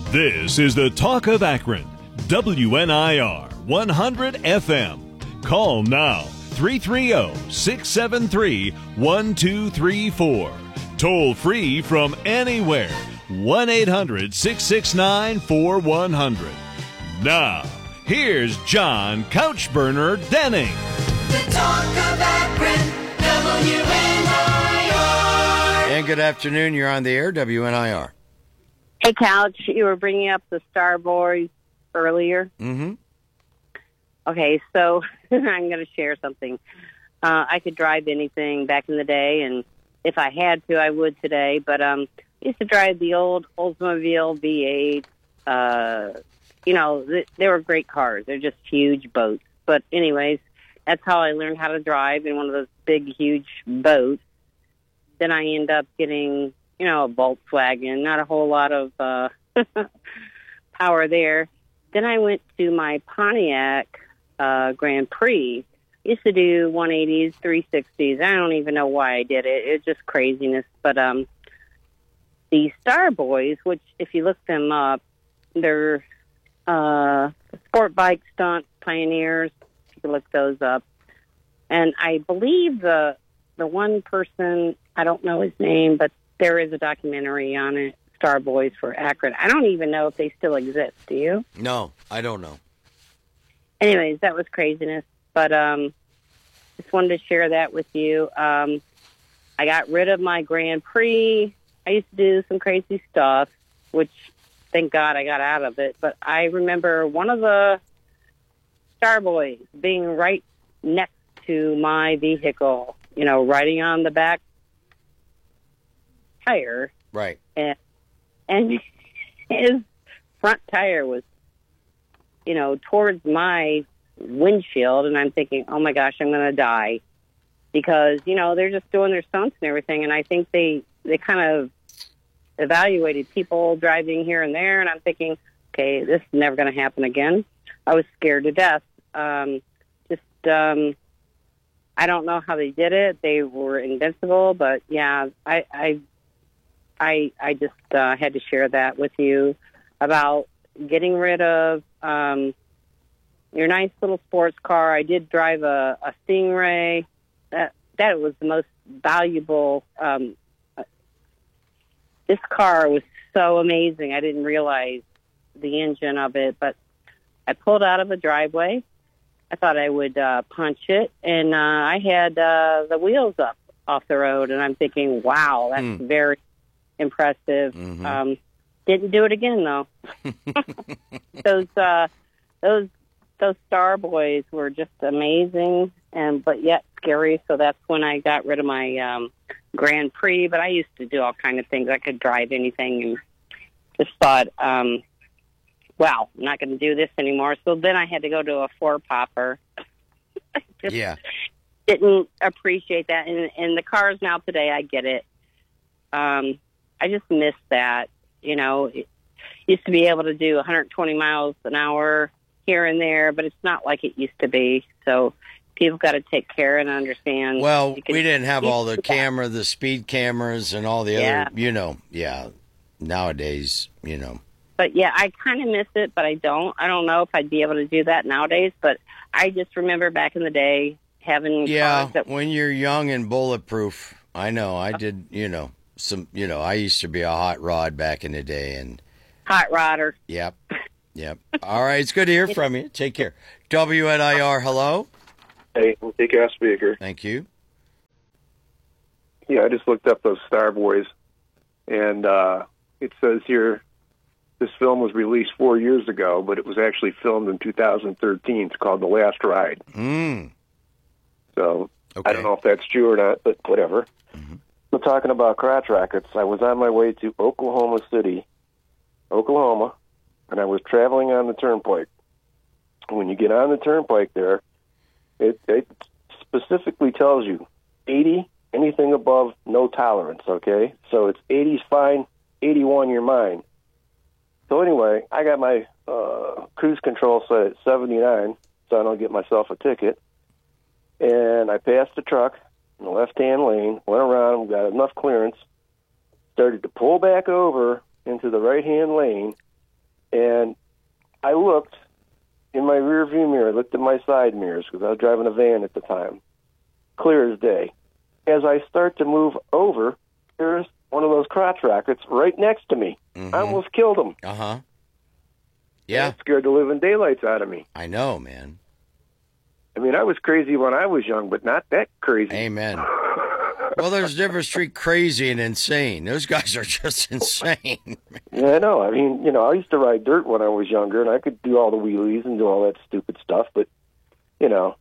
This is the Talk of Akron, WNIR 100 FM. Call now, 330-673-1234. Toll free from anywhere, 1-800-669-4100. Now, here's John Couchburner Denning. The Talk of Akron, WNIR. And good afternoon. You're on the air, WNIR. Hey, Couch, you were bringing up the Star Boys earlier. Mm-hmm. Okay, so I'm going to share something. I could drive anything back in the day, and if I had to, I would today. But I used to drive the old Oldsmobile V8. They were great cars. They're just huge boats. But anyways, that's how I learned how to drive in one of those big, huge boats. Then I end up getting, a Volkswagen, not a whole lot of power there. Then I went to my Pontiac Grand Prix. I used to do 180s, 360s. I don't even know why I did it. It's just craziness. But the Star Boys, which if you look them up, they're sport bike stunt pioneers. You can look those up. And I believe the one person, I don't know his name, but there is a documentary on it, Star Boys for Akron. I don't even know if they still exist. Do you? No, I don't know. Anyways, that was craziness. But just wanted to share that with you. I got rid of my Grand Prix. I used to do some crazy stuff, which thank God I got out of it. But I remember one of the Star Boys being right next to my vehicle, riding on the back tire. Right. And his front tire was, towards my windshield, and I'm thinking, oh my gosh, I'm going to die. Because, they're just doing their stunts and everything, and I think they kind of evaluated people driving here and there, and I'm thinking, okay, this is never going to happen again. I was scared to death. I don't know how they did it. They were invincible, but yeah, I just had to share that with you about getting rid of your nice little sports car. I did drive a Stingray. That was the most valuable. This car was so amazing. I didn't realize the engine of it, but I pulled out of a driveway. I thought I would punch it, and I had the wheels up off the road, and I'm thinking, wow, that's very impressive. Mm-hmm. Didn't do it again, though. Those Star Boys were just amazing, but yet scary, so that's when I got rid of my Grand Prix, but I used to do all kind of things. I could drive anything, and just thought, wow, I'm not going to do this anymore. So then I had to go to a four-popper. Didn't appreciate that. And the cars now today, I get it. I just miss that. It used to be able to do 120 miles an hour here and there, but it's not like it used to be. So people got to take care and understand. Well, we didn't have all the speed cameras and all the other, nowadays, But yeah, I kind of miss it, but I don't. I don't know if I'd be able to do that nowadays, but I just remember back in the day having cars that... when you're young and bulletproof. I know. I did, I used to be a hot rod back in the day. And hot rodder. Yep. All right, it's good to hear from you. Take care. WNIR, hello. Hey, we'll take our speaker. Thank you. Yeah, I just looked up those Star Boys, and it says here this film was released 4 years ago, but it was actually filmed in 2013. It's called The Last Ride. So okay. I don't know if that's true or not, but whatever. Mm-hmm. So talking about crotch rockets, I was on my way to Oklahoma City, Oklahoma, and I was traveling on the turnpike. When you get on the turnpike there, it specifically tells you 80, anything above, no tolerance, okay? So it's 80's fine, 81 you're mine. So anyway, I got my cruise control set at 79, so I don't get myself a ticket. And I passed the truck in the left-hand lane, went around, got enough clearance, started to pull back over into the right-hand lane, and I looked in my rear view mirror, looked at my side mirrors because I was driving a van at the time, clear as day. As I start to move over, there's one of those crotch rockets right next to me. I almost killed him. Uh-huh. Yeah. That scared the living daylights out of me. I know, man. I mean, I was crazy when I was young, but not that crazy. Amen. Well, there's a difference between crazy and insane. Those guys are just insane. Yeah, I know. I mean, you know, I used to ride dirt when I was younger, and I could do all the wheelies and do all that stupid stuff, but, you know.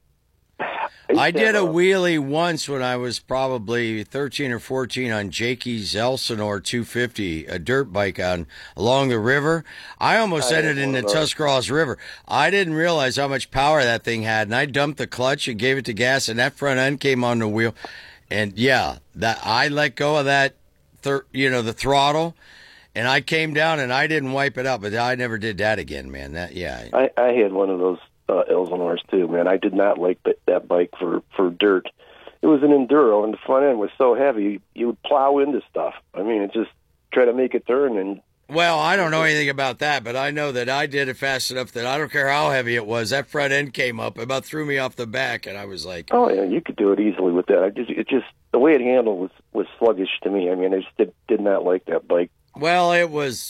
I did a wheelie once when I was probably 13 or 14 on Jakey's Elsinore 250, a dirt bike along the river. I almost ended in the Tuscarawas River. I didn't realize how much power that thing had, and I dumped the clutch and gave it to gas, and that front end came on the wheel. And, yeah, that I let go of that, the throttle, and I came down, and I didn't wipe it out, but I never did that again, man. I had one of those Elsinores too, man. I did not like that bike for dirt. It was an enduro, and the front end was so heavy you would plow into stuff. I mean, it just try to make it turn. And well, I don't know anything about that, but I know that I did it fast enough that I don't care how heavy it was. That front end came up, about threw me off the back, and I was like, "Oh yeah, you could do it easily with that." It just the way it handled was sluggish to me. I mean, I just did not like that bike. Well, it was.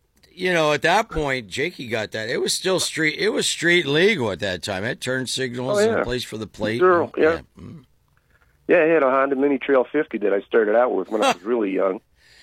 At that point, Jakey got that. It was still street. It was street legal at that time. It had turn signals and a place for the plate. Sure, yeah. Yeah, I had a Honda Mini Trail 50 that I started out with when I was really young.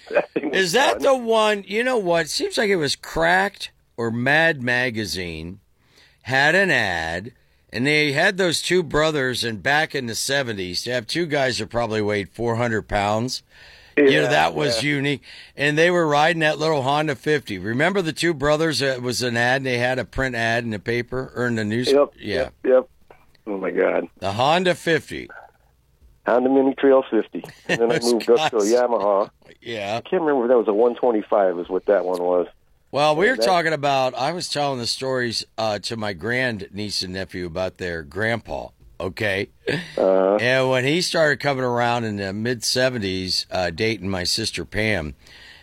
Is that the one? You know what? It seems like it was Cracked or Mad Magazine had an ad, and they had those two brothers, and back in the 70s, to have two guys that probably weighed 400 pounds. Yeah, that was unique. And they were riding that little Honda 50. Remember the two brothers? It was an ad. They had a print ad in the paper or in the news. Yep. Oh, my God. The Honda 50. Honda Mini Trail 50. And then I moved up to a Yamaha. Yeah. I can't remember if that was a 125 is what that one was. Well, we were talking about, I was telling the stories to my grandniece and nephew about their grandpa. Okay. And when he started coming around in the mid-70s, dating my sister Pam,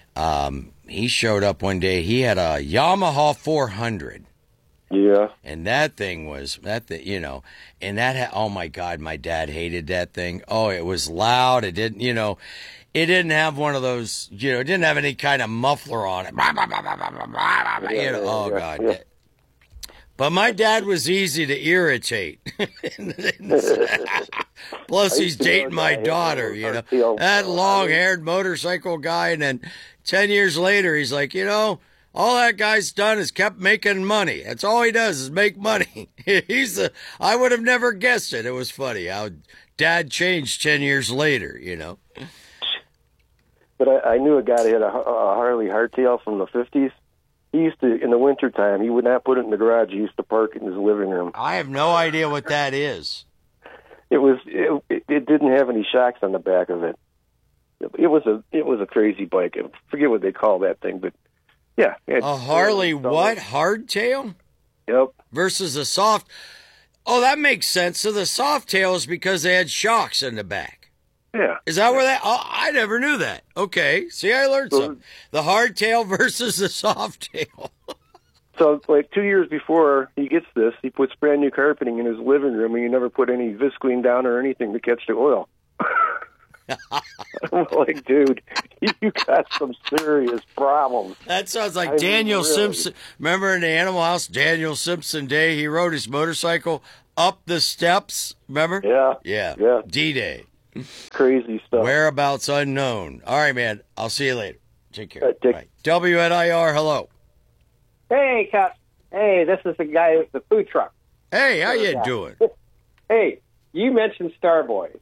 he showed up one day. He had a Yamaha 400. Yeah. And that thing was, and that had, oh my God, my dad hated that thing. Oh, it was loud. It didn't, it didn't have one of those, it didn't have any kind of muffler on it. Oh God. Yeah. But my dad was easy to irritate. Plus, he's dating my daughter, that long-haired motorcycle guy. And then 10 years later, he's like, all that guy's done is kept making money. That's all he does is make money. I would have never guessed it. It was funny how Dad changed 10 years later, But I knew a guy that had a Harley hardtail from the 50s. He used to, in the wintertime, he would not put it in the garage. He used to park it in his living room. I have no idea what that is. It didn't have any shocks on the back of it. It was a crazy bike. I forget what they call that thing, but yeah. A Harley what? Hardtail? Yep. Versus a soft. Oh, that makes sense. So the soft tail is because they had shocks in the back. Yeah. Is that where that? Oh, I never knew that. Okay. See, I learned something. The hardtail versus the soft tail. So, like 2 years before he gets this, he puts brand new carpeting in his living room, and he never put any Visqueen down or anything to catch the oil. I'm like, dude, you got some serious problems. That sounds like Daniel Simpson. Remember in the Animal House, Daniel Simpson Day, he rode his motorcycle up the steps. Remember? Yeah. D-Day. Crazy stuff. Whereabouts unknown. All right, man. I'll see you later. Take care. Right. WNIR, hello. Hey, Cap. Hey, this is the guy with the food truck. Hey, how you doing? Hey, you mentioned Starboy.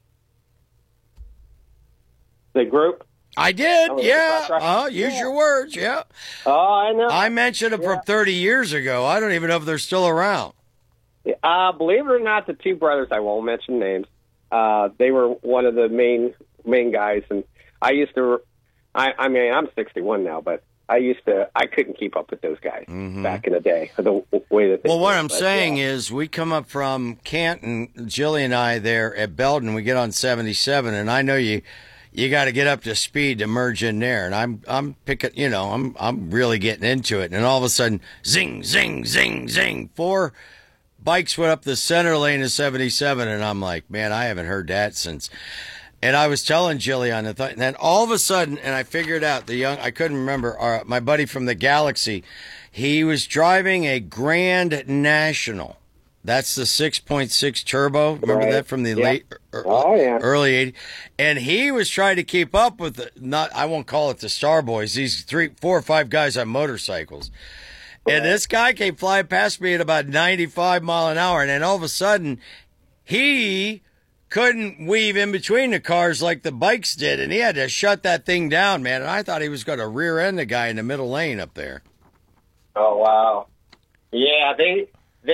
The group? I did, yeah. Use your words, yeah. Oh, I know. I mentioned them from 30 years ago. I don't even know if they're still around. Believe it or not, the two brothers, I won't mention names, they were one of the main guys, and I used to. I mean, I'm 61 now, but I couldn't keep up with those guys back in the day. The way that. Well, what I'm saying is, we come up from Canton, Jillie and I there at Belden. We get on 77, and I know you you got to get up to speed to merge in there. And I'm picking, I'm really getting into it. And all of a sudden, zing, zing, zing, zing. 4 bikes went up the center lane of 77. And I'm like, man, I haven't heard that since. And I was telling Jilly on the thing. And then all of a sudden, and I figured out I couldn't remember, my buddy from the Galaxy, he was driving a Grand National. That's the 6.6 turbo. Remember that from the early 80s? And he was trying to keep up with I won't call it the Star Boys, these 3, 4, or 5 guys on motorcycles. And this guy came flying past me at about 95 mile an hour. And then all of a sudden, he couldn't weave in between the cars like the bikes did. And he had to shut that thing down, man. And I thought he was going to rear end the guy in the middle lane up there. Oh, wow. Yeah, they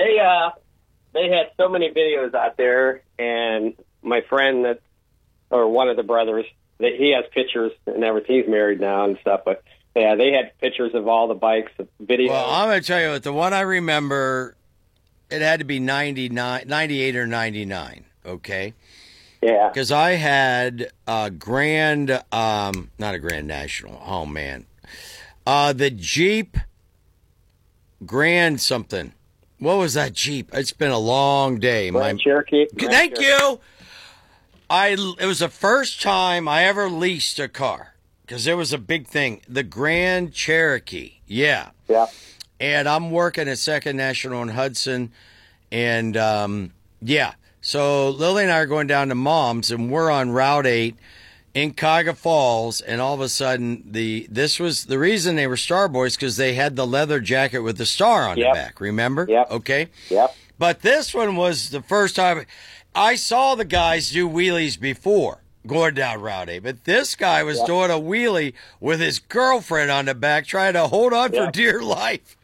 had so many videos out there, and my friend or one of the brothers, he has pictures and everything. He's married now and stuff, but yeah, they had pictures of all the bikes, videos. Well, I'm going to tell you what, the one I remember, it had to be 98 or 99, okay? Yeah. Because I had a not a Grand National, oh man. The Jeep Grand something. What was that Jeep? It's been a long day. Grand Cherokee. Thank you. It was the first time I ever leased a car because it was a big thing. The Grand Cherokee. Yeah. Yeah. And I'm working at Second National in Hudson. And, yeah. So Lily and I are going down to Mom's, and we're on Route 8 in Cuyahoga Falls, and all of a sudden, this was the reason they were Star Boys, because they had the leather jacket with the star on the back, remember? Yep. Okay? Yep. But this one was the first time I saw the guys do wheelies before going down Route 8, but this guy was doing a wheelie with his girlfriend on the back, trying to hold on for dear life.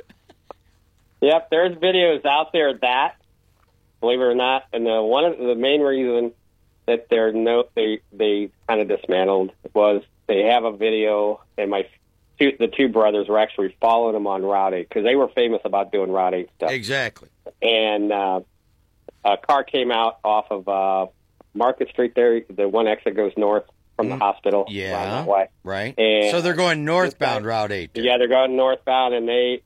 Yep, there's videos out there of that, believe it or not, and one of the main reasons that they kind of dismantled was they have a video, and the 2 brothers were actually following them on Route 8 because they were famous about doing Route 8 stuff. Exactly. And a car came out off of Market Street there, the one exit goes north from the hospital. Yeah, that way. Right. And so they're going northbound Route 8. There. Yeah, they're going northbound, and they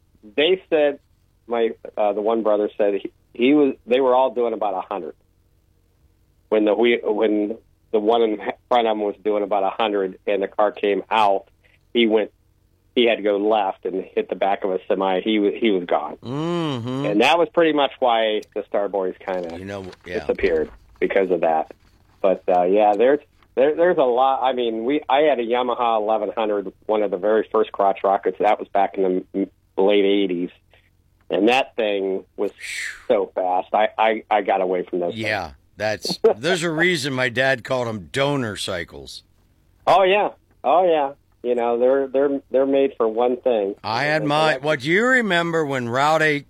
said the one brother said they were all doing about 100. When the one in front of him was doing about 100, and the car came out, he had to go left and hit the back of a semi. He was gone, and that was pretty much why the Star Boys kind of disappeared because of that. But there's a lot. I mean, I had a Yamaha 1100, one of the very first crotch rockets. That was back in the late '80s, and that thing was so fast. I got away from those. Yeah. There's a reason my dad called them donor cycles. Oh yeah. You know, they're made for one thing. I had mine. What do you remember when Route 8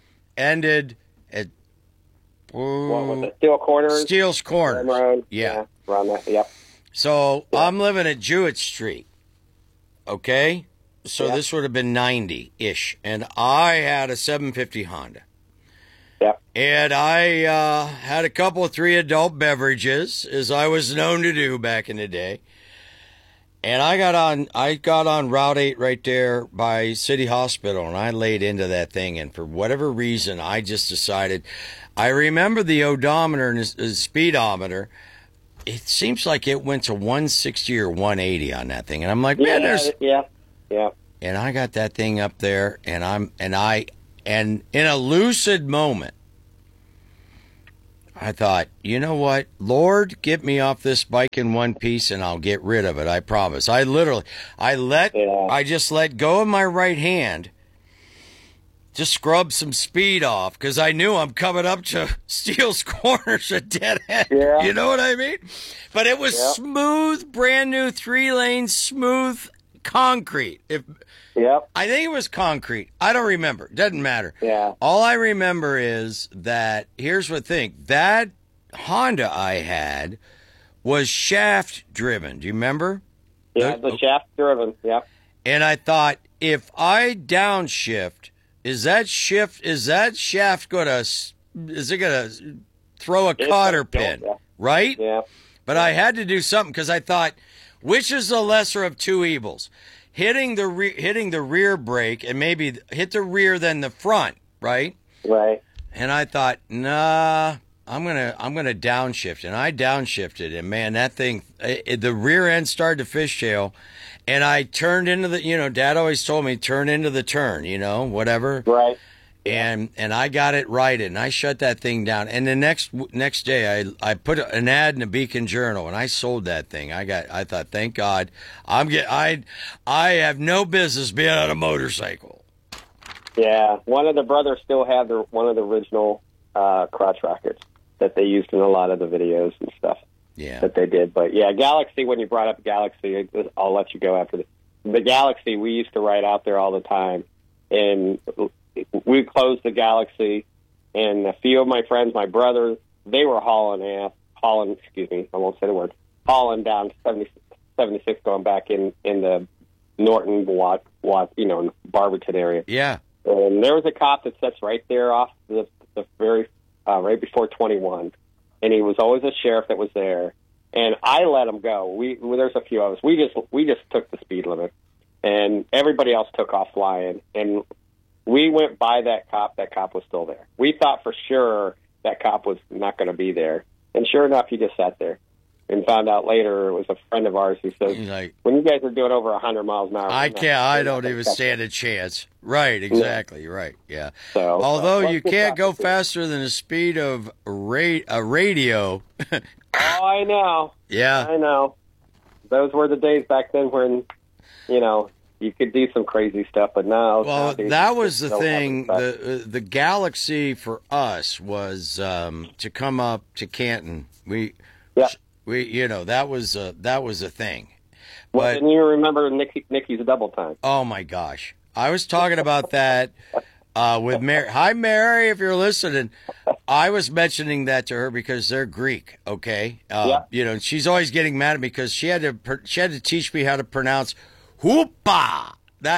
ended at what was it? Steel Corners? Steele's Corners. Road. Yeah. Around that. Yep. So I'm living at Jewett Street. Okay? So this would have been 90-ish. And I had a 750 Honda. Yep. And I had a couple of 3 adult beverages, as I was known to do back in the day. And I got on Route 8 right there by City Hospital, and I laid into that thing. And for whatever reason, I just decided, I remember the odometer and the speedometer. It seems like it went to 160 or 180 on that thing. And I'm like, man, there's... Yeah. And I got that thing up there, and in a lucid moment, I thought, you know what? Lord, get me off this bike in one piece and I'll get rid of it. I promise. I just let go of my right hand to scrub some speed off because I knew I'm coming up to Steele's Corners at dead end. Yeah. You know what I mean? But it was smooth, brand new 3-lane, smooth concrete. I think it was concrete. I don't remember. Doesn't matter. Yeah. All I remember is that, here's what I think. That Honda I had was shaft driven. Do you remember? Yeah, the shaft driven. Yep. And I thought, if I downshift, is that shaft going to throw a cotter pin? Yeah. Right? Yeah. But I had to do something because I thought, which is the lesser of two evils? Hitting the rear brake and maybe hit the rear then the front, right? Right. And I thought, nah, I'm gonna downshift, and I downshifted, and man, that thing, the rear end started to fishtail, and I turned into the, Dad always told me turn into the turn, whatever. Right. And I got it righted, and I shut that thing down. And the next day, I put an ad in the Beacon Journal, and I sold that thing. I thought, thank God, I have no business being on a motorcycle. Yeah, one of the brothers still had one of the original crotch rockets that they used in a lot of the videos and stuff. Yeah. That they did. But yeah, Galaxy. When you brought up Galaxy, I'll let you go after the Galaxy. We used to ride out there all the time, and we closed the Galaxy, and a few of my friends, my brothers, they were hauling down 76 going back in the Norton, Barberton area. Yeah. And there was a cop that sits right there off the very, right before 21. And he was always a sheriff that was there. And I let him go. There's a few of us. We just took the speed limit. And everybody else took off flying. And we went by that cop. That cop was still there. We thought for sure that cop was not going to be there. And sure enough, he just sat there. And found out later it was a friend of ours who said, when you guys are doing over 100 miles an hour... I don't even stand a chance. Right, exactly, right, yeah. So, although you can't go faster than the speed of a radio. Oh, I know. Yeah. I know. Those were the days back then when, you could do some crazy stuff, but now... Well, that was the thing. The Galaxy for us was to come up to Canton. Yeah. That was a thing. Well, But, and you remember Nikki's double time. oh my gosh. I was talking about that with Mary. Hi, Mary, if you're listening. I was mentioning that to her because they're Greek, okay? And she's always getting mad at me because she had to teach me how to pronounce "hoopa."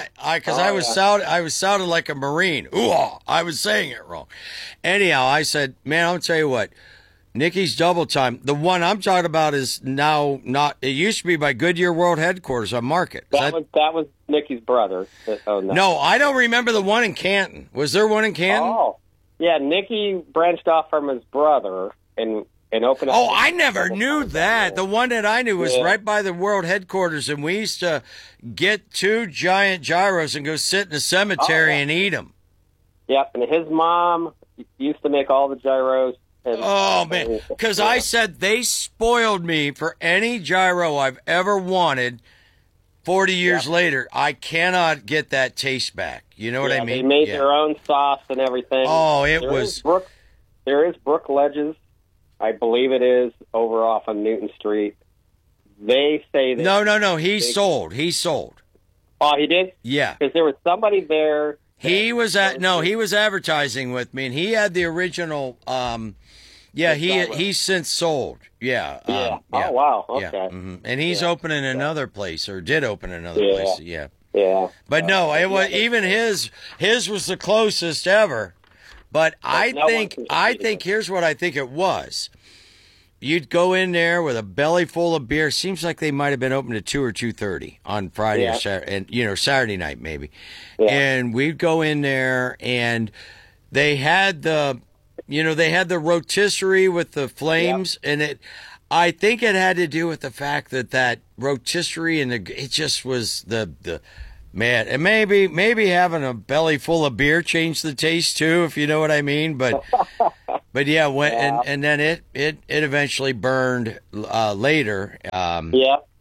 I was sounding like a Marine. Ooh, I was saying it wrong. Anyhow, I said, man, I'll tell you what. Nikki's double time. The one I'm talking about is now not. It used to be by Goodyear World Headquarters on Market. That was Nikki's brother. No, I don't remember the one in Canton. Was there one in Canton? Oh, yeah. Nikki branched off from his brother and opened up. Oh, I never knew that. The one that I knew was right by the World Headquarters, and we used to get 2 giant gyros and go sit in the cemetery and eat them. Yep, and his mom used to make all the gyros. Oh, man, because I said they spoiled me for any gyro I've ever wanted. 40 years later, I cannot get that taste back. You know what I mean? They made their own sauce and everything. Oh, there is Brook Ledges, I believe it is, over off on Newton Street. They say that... No, he sold. Oh, he did? Yeah. Because there was somebody there... He was advertising with me, and he had the original... he's since sold. Yeah. Oh, wow. Okay. Yeah. Mm-hmm. And he's opening another place, or did open another place. Yeah. Yeah. But no, it was even his was the closest ever. But I think here's what I think it was. You'd go in there with a belly full of beer. Seems like they might have been open to 2 or 2:30 on Friday or Saturday, and Saturday night maybe. Yeah. And we'd go in there, and they had the rotisserie with the flames, and I think it had to do with the fact that rotisserie and it just was the man, and maybe having a belly full of beer changed the taste too, if you know what I mean. But yeah, and then it eventually burned later. And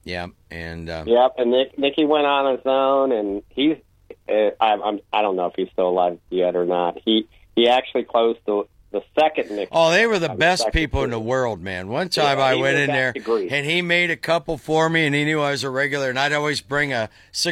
Nicky went on his own, and he's I don't know if he's still alive yet or not. He actually closed the second Nicky. Oh, they were the best people in the world, man. One time I went in there, and he made a couple for me, and he knew I was a regular, and I'd always bring I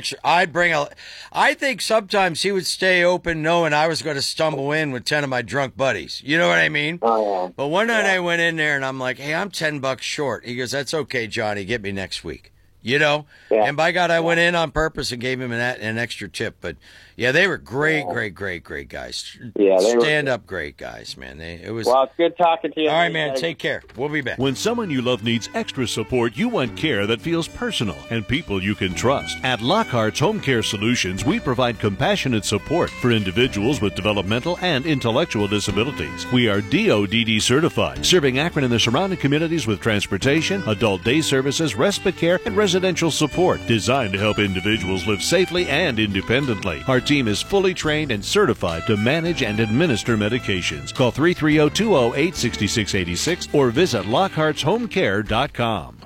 think sometimes he would stay open knowing I was going to stumble in with 10 of my drunk buddies. You know what I mean? Oh, yeah. But one night I went in there, and I'm like, hey, I'm $10 short. He goes, that's okay, Johnny. Get me next week. you know? Yeah. And by God, I went in on purpose and gave him an extra tip. But, yeah, they were great guys. Yeah, they were. Stand-up great guys, man. It was. Well, it's good talking to you. All right, man. Take care. We'll be back. When someone you love needs extra support, you want care that feels personal and people you can trust. At Lockhart's Home Care Solutions, we provide compassionate support for individuals with developmental and intellectual disabilities. We are DODD certified, serving Akron and the surrounding communities with transportation, adult day services, respite care, and residential support designed to help individuals live safely and independently. Our team is fully trained and certified to manage and administer medications. Call 330-208-6686 or visit Lockhart'sHomeCare.com.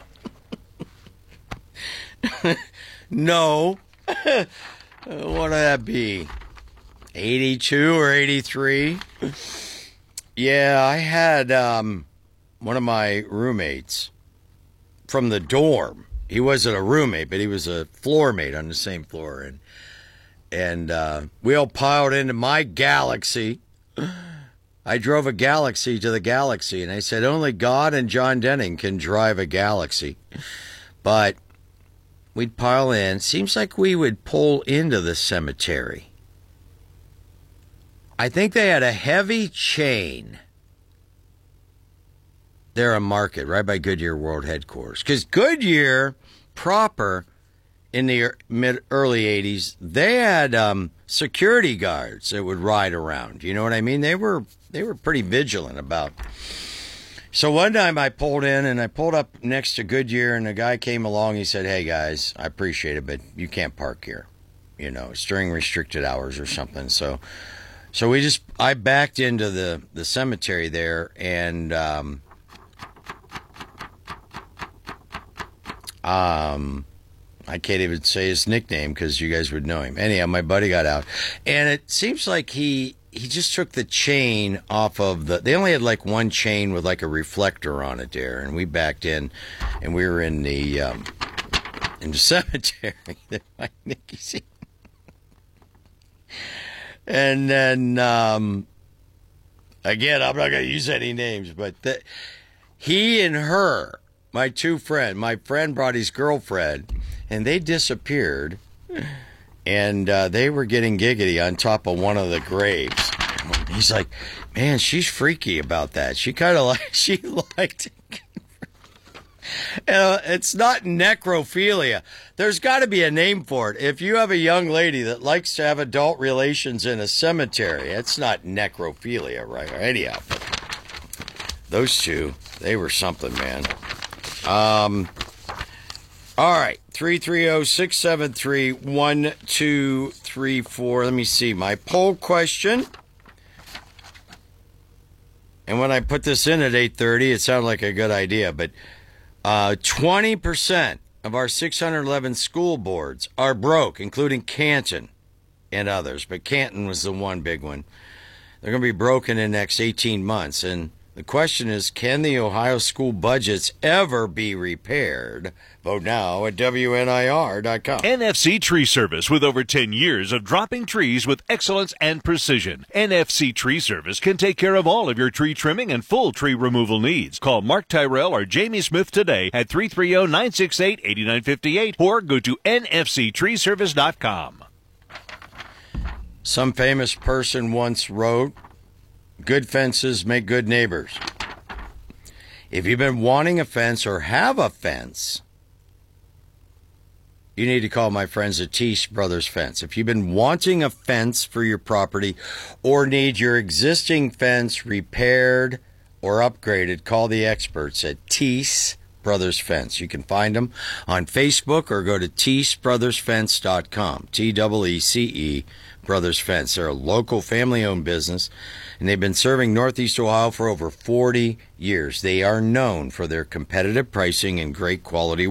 No. What would that be? 82 or 83? Yeah, I had one of my roommates from the dorm. He wasn't a roommate, but he was a floor mate on the same floor. And we all piled into my Galaxy. I drove a Galaxy to the Galaxy, and I said only God and John Denning can drive a Galaxy. But we'd pile in. Seems like we would pull into the cemetery. I think they had a heavy chain there on Market, right by Goodyear World Headquarters. Because Goodyear proper, in the early 80s, they had security guards that would ride around. You know what I mean? They were pretty vigilant about. So one time I pulled in, and I pulled up next to Goodyear, and a guy came along. He said, "Hey, guys, I appreciate it, but you can't park here. You know, it's during restricted hours or something." So I backed into the cemetery there, and I can't even say his nickname because you guys would know him. Anyhow, my buddy got out, and it seems like he just took the chain off of they only had like one chain with like a reflector on it there, and we backed in, and we were in the cemetery. And then, again, I'm not going to use any names, but he and her, my friend brought his girlfriend, and they disappeared, and they were getting giggity on top of one of the graves. He's like, "Man, she's freaky about that. She kind of she liked it." It's not necrophilia. There's got to be a name for it. If you have a young lady that likes to have adult relations in a cemetery, it's not necrophilia, right? Anyhow, those two, they were something, man. All right, 330-673-1234. Let me see my poll question. And when I put this in at 8:30, it sounded like a good idea, but 20% of our 611 school boards are broke, including Canton and others. But Canton was the one big one. They're going to be broken in the next 18 months. And the question is, can the Ohio school budgets ever be repaired? Vote now at WNIR.com. NFC Tree Service, with over 10 years of dropping trees with excellence and precision. NFC Tree Service can take care of all of your tree trimming and full tree removal needs. Call Mark Tyrell or Jamie Smith today at 330-968-8958 or go to nfctreeservice.com. Some famous person once wrote, "Good fences make good neighbors." If you've been wanting a fence or have a fence, you need to call my friends at Teese Brothers Fence. If you've been wanting a fence for your property or need your existing fence repaired or upgraded, call the experts at Teese Brothers Fence. You can find them on Facebook or go to TeeseBrothersFence.com. TEECE Brothers Fence. They're a local family-owned business, and they've been serving Northeast Ohio for over 40 years. They are known for their competitive pricing and great quality